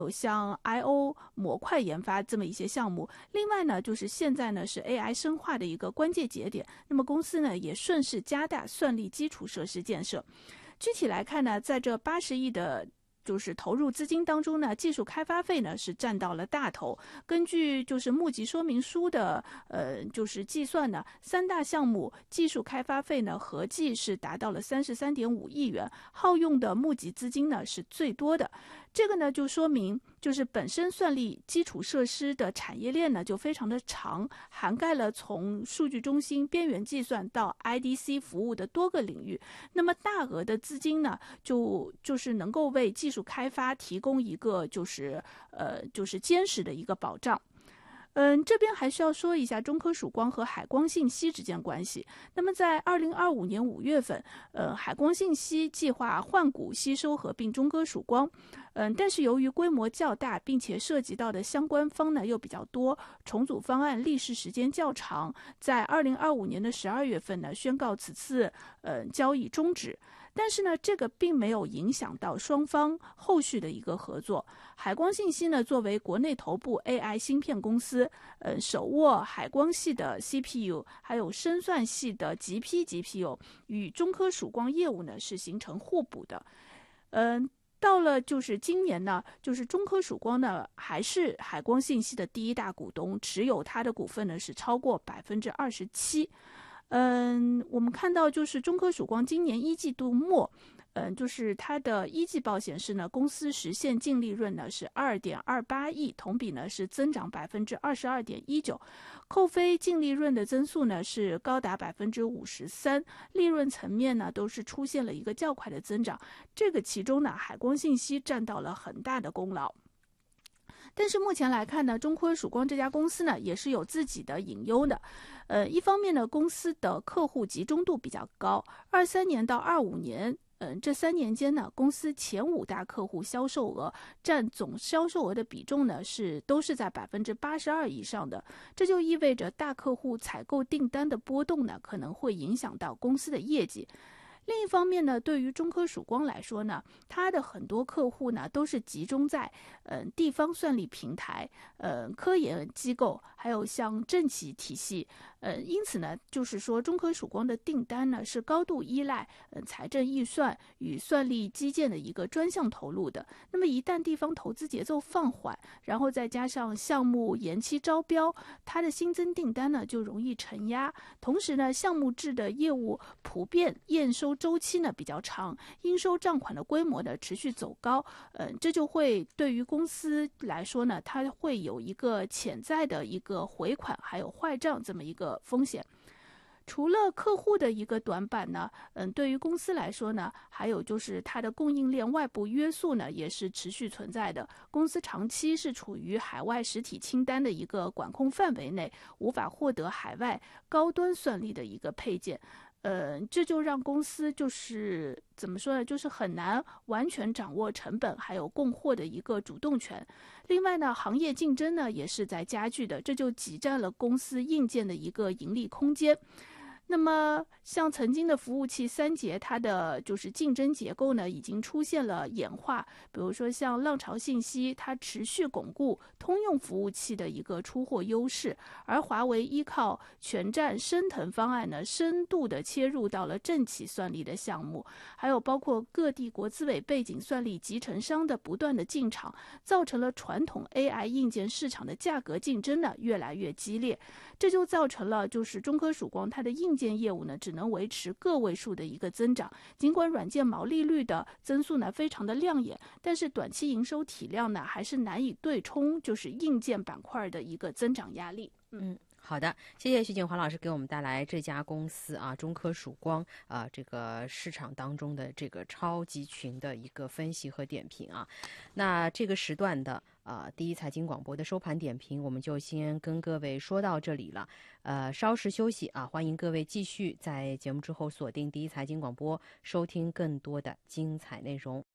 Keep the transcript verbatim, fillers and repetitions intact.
有像 I O 模块研发这么一些项目。另外呢，就是现在呢是 A I 深化的一个关键节点，那么公司呢也顺势加大算力基础设施建设。具体来看呢，在这八十亿的就是投入资金当中呢，技术开发费呢是占到了大头。根据就是募集说明书的呃就是计算呢，三大项目技术开发费呢合计是达到了三十三点五亿元，耗用的募集资金呢是最多的。这个呢就说明就是本身算力基础设施的产业链呢就非常的长，涵盖了从数据中心、边缘计算到 I D C 服务的多个领域。那么大额的资金呢，就就是能够为技术开发提供一个就是呃就是坚实的一个保障。嗯，这边还是要说一下中科曙光和海光信息之间关系。那么在二零二五年五月份，呃，海光信息计划换股吸收合并中科曙光，嗯，但是由于规模较大，并且涉及到的相关方呢又比较多，重组方案历时时间较长，在二零二五年的十二月份呢宣告此次呃交易终止。但是呢，这个并没有影响到双方后续的一个合作。海光信息呢，作为国内头部 A I 芯片公司，呃，手握海光系的 C P U， 还有深算系的极批 G P U， 与中科曙光业务呢是形成互补的。嗯、呃。到了就是今年呢，就是中科曙光呢还是海光信息的第一大股东，持有它的股份呢是超过百分之二十七。嗯，我们看到就是中科曙光今年一季度末，嗯，就是它的一季报显示呢，公司实现净利润呢是二点二八亿，同比呢是增长百分之二十二点一九，扣非净利润的增速呢是高达百分之五十三，利润层面呢都是出现了一个较快的增长。这个其中呢，海光信息占到了很大的功劳。但是目前来看呢，中科曙光这家公司呢也是有自己的隐忧的。呃，一方面呢，公司的客户集中度比较高，二三年到二五年。嗯，这三年间呢，公司前五大客户销售额占总销售额的比重呢是都是在百分之八十二以上的，这就意味着大客户采购订单的波动呢可能会影响到公司的业绩。另一方面呢，对于中科曙光来说呢，它的很多客户呢都是集中在呃地方算力平台、呃科研机构，还有像政企体系，呃，因此呢，就是说中科曙光的订单呢是高度依赖呃财政预算与算力基建的一个专项投入的。那么一旦地方投资节奏放缓，然后再加上项目延期招标，它的新增订单呢就容易承压。同时呢，项目制的业务普遍验收周期呢比较长，应收账款的规模呢持续走高，嗯、呃，这就会对于公司来说呢，它会有一个潜在的一个回款还有坏账这么一个风险。除了客户的一个短板呢，嗯，对于公司来说呢，还有就是它的供应链外部约束呢，也是持续存在的。公司长期是处于海外实体清单的一个管控范围内，无法获得海外高端算力的一个配件。呃，这就让公司就是怎么说呢，就是很难完全掌握成本还有供货的一个主动权。另外呢，行业竞争呢也是在加剧的，这就挤占了公司硬件的一个盈利空间。那么像曾经的服务器三杰，它的就是竞争结构呢已经出现了演化，比如说像浪潮信息，它持续巩固通用服务器的一个出货优势，而华为依靠全站升腾方案呢，深度的切入到了政企算力的项目，还有包括各地国资委背景算力集成商的不断的进场，造成了传统 A I 硬件市场的价格竞争呢越来越激烈，这就造成了就是中科曙光它的硬件业务呢只能维持个位数的一个增长，尽管软件毛利率的增速呢非常的亮眼，但是短期营收体量呢还是难以对冲就是硬件板块的一个增长压力。 嗯，好的，谢谢徐景华老师给我们带来这家公司啊，中科曙光啊，这个市场当中的这个超级群的一个分析和点评啊。那这个时段的啊第一财经广播的收盘点评，我们就先跟各位说到这里了。呃，稍事休息啊，欢迎各位继续在节目之后锁定第一财经广播，收听更多的精彩内容。